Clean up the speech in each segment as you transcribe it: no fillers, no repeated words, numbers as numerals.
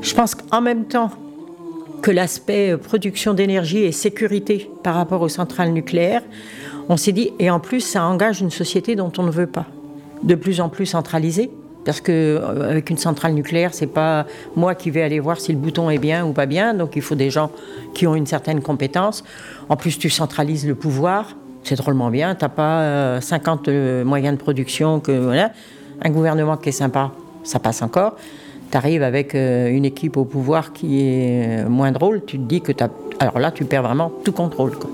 Je pense qu'en même temps que l'aspect production d'énergie et sécurité par rapport aux centrales nucléaires, on s'est dit, et en plus ça engage une société dont on ne veut pas, de plus en plus centralisée, parce qu'avec une centrale nucléaire, c'est pas moi qui vais aller voir si le bouton est bien ou pas bien, donc il faut des gens qui ont une certaine compétence. En plus, tu centralises le pouvoir, c'est drôlement bien, t'as pas 50 moyens de production, voilà. Un gouvernement qui est sympa, ça passe encore. T'arrives avec une équipe au pouvoir qui est moins drôle, tu te dis que alors là, tu perds vraiment tout contrôle, quoi.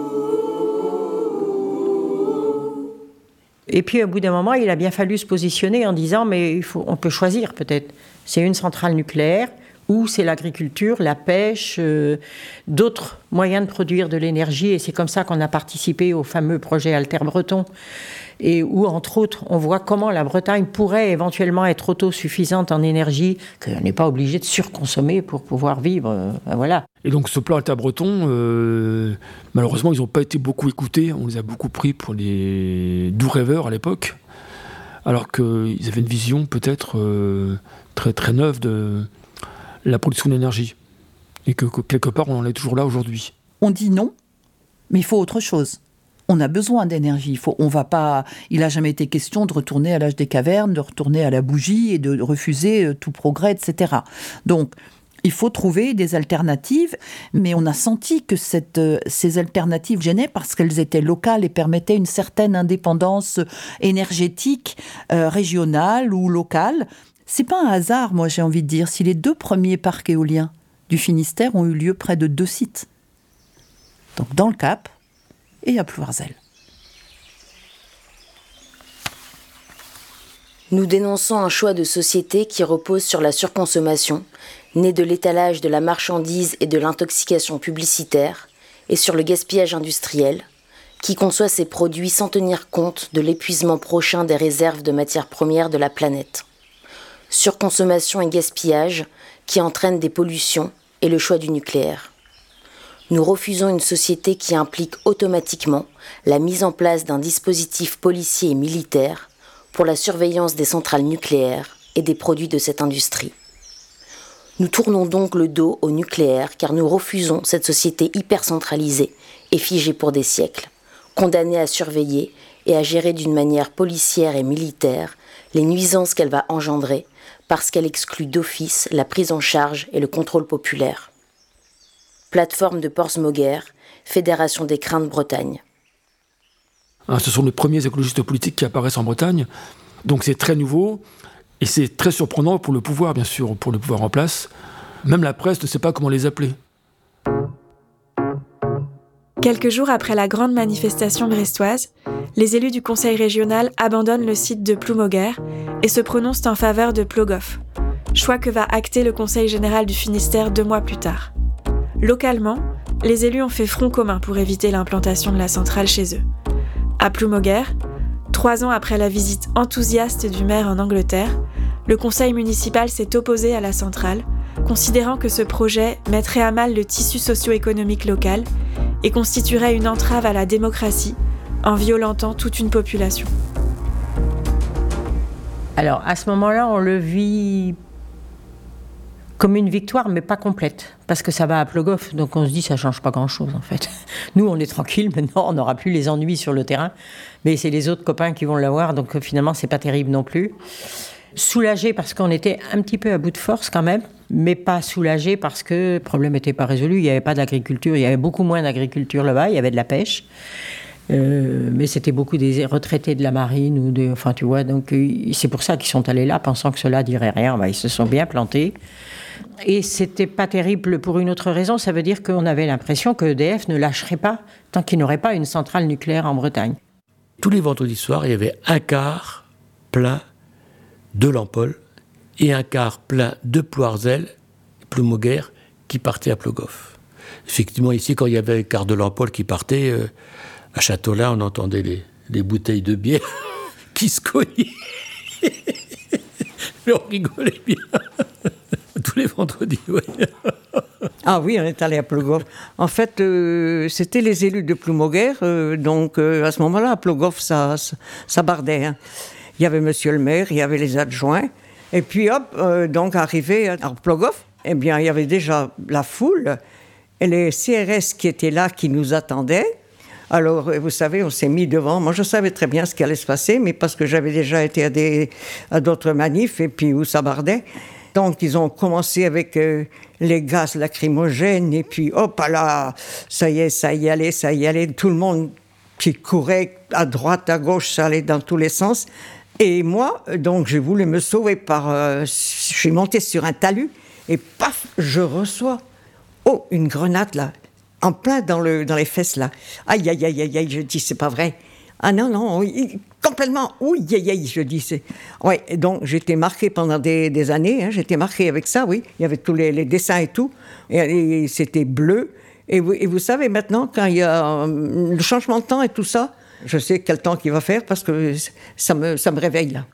Et puis, au bout d'un moment, il a bien fallu se positionner en disant, mais on peut choisir peut-être. C'est une centrale nucléaire ou c'est l'agriculture, la pêche, d'autres moyens de produire de l'énergie. Et c'est comme ça qu'on a participé au fameux projet Alter Breton. Et où, entre autres, on voit comment la Bretagne pourrait éventuellement être autosuffisante en énergie, qu'on n'est pas obligé de surconsommer pour pouvoir vivre. Voilà. Et donc ce plan Alter Breton, malheureusement, ils n'ont pas été beaucoup écoutés. On les a beaucoup pris pour les doux rêveurs à l'époque, alors qu'ils avaient une vision peut-être très, très neuve de la production d'énergie. Et que quelque part, on en est toujours là aujourd'hui. On dit non, mais il faut autre chose. On a besoin d'énergie. Il n'a jamais été question de retourner à l'âge des cavernes, de retourner à la bougie et de refuser tout progrès, etc. Donc, il faut trouver des alternatives, mais on a senti que ces alternatives gênaient parce qu'elles étaient locales et permettaient une certaine indépendance énergétique régionale ou locale. C'est pas un hasard, moi j'ai envie de dire, si les 2 premiers parcs éoliens du Finistère ont eu lieu près de 2 sites. Donc dans le Cap et à Plouarzel. Nous dénonçons un choix de société qui repose sur la surconsommation, né de l'étalage de la marchandise et de l'intoxication publicitaire, et sur le gaspillage industriel, qui conçoit ses produits sans tenir compte de l'épuisement prochain des réserves de matières premières de la planète. Surconsommation et gaspillage qui entraînent des pollutions et le choix du nucléaire. Nous refusons une société qui implique automatiquement la mise en place d'un dispositif policier et militaire pour la surveillance des centrales nucléaires et des produits de cette industrie. Nous tournons donc le dos au nucléaire car nous refusons cette société hyper-centralisée et figée pour des siècles, condamnée à surveiller et à gérer d'une manière policière et militaire les nuisances qu'elle va engendrer parce qu'elle exclut d'office la prise en charge et le contrôle populaire. Plateforme de Portsmouth, Fédération des Crins de Bretagne. Ce sont les premiers écologistes politiques qui apparaissent en Bretagne, donc c'est très nouveau, et c'est très surprenant pour le pouvoir, bien sûr, pour le pouvoir en place. Même la presse ne sait pas comment les appeler. Quelques jours après la grande manifestation brestoise, les élus du conseil régional abandonnent le site de Ploumoguer et se prononcent en faveur de Plogoff, choix que va acter le conseil général du Finistère 2 mois plus tard. Localement, les élus ont fait front commun pour éviter l'implantation de la centrale chez eux. À Ploumoguer, 3 ans après la visite enthousiaste du maire en Angleterre, le conseil municipal s'est opposé à la centrale, considérant que ce projet mettrait à mal le tissu socio-économique local et constituerait une entrave à la démocratie en violentant toute une population. Alors, à ce moment-là, on le vit comme une victoire, mais pas complète, parce que ça va à Plogoff, donc on se dit ça change pas grand-chose en fait. Nous, on est tranquille, maintenant on n'aura plus les ennuis sur le terrain, mais c'est les autres copains qui vont l'avoir, donc finalement c'est pas terrible non plus. Soulagé parce qu'on était un petit peu à bout de force quand même, mais pas soulagé parce que le problème n'était pas résolu, il n'y avait pas d'agriculture, il y avait beaucoup moins d'agriculture là-bas, il y avait de la pêche. Mais c'était beaucoup des retraités de la marine enfin tu vois, donc c'est pour ça qu'ils sont allés là pensant que cela dirait rien. Ils se sont bien plantés et c'était pas terrible pour une autre raison. Ça veut dire qu'on avait l'impression que EDF ne lâcherait pas tant qu'il n'aurait pas une centrale nucléaire en Bretagne. Tous les vendredis soirs, il y avait un quart plein de Lampol et un quart plein de Plouarzel, Ploumoguer, qui partait à Plogoff. Effectivement, ici, quand il y avait un quart de Lampol qui partait, à Châteaulin, on entendait les bouteilles de bière qui se cognaient. Mais on rigolait bien. Tous les vendredis, oui. Ah oui, on est allé à Plogoff. En fait, c'était les élus de Ploumoguer, donc à ce moment-là, à Plogoff, ça bardait. Hein. Il y avait monsieur le maire, il y avait les adjoints, et puis hop, donc arrivé à Plogoff, eh bien, il y avait déjà la foule et les CRS qui étaient là, qui nous attendaient. Alors, vous savez, on s'est mis devant. Moi, je savais très bien ce qui allait se passer, mais parce que j'avais déjà été à d'autres manifs et puis où ça bardait. Donc, ils ont commencé avec les gaz lacrymogènes et puis, hop là, ça y allait. Tout le monde qui courait à droite, à gauche, ça allait dans tous les sens. Et moi, donc, j'ai voulu me sauver je suis montée sur un talus et paf, je reçois, une grenade là, en plein dans les fesses là. Aïe, aïe, aïe, aïe, aïe, je dis, c'est pas vrai. Ah non, complètement, aïe, aïe, aïe, je dis, c'est... Ouais, donc j'étais marquée pendant des années, j'étais marquée avec ça, oui. Il y avait tous les dessins et tout, et c'était bleu. Et vous savez, maintenant, quand il y a le changement de temps et tout ça, je sais quel temps qu'il va faire parce que ça me réveille là.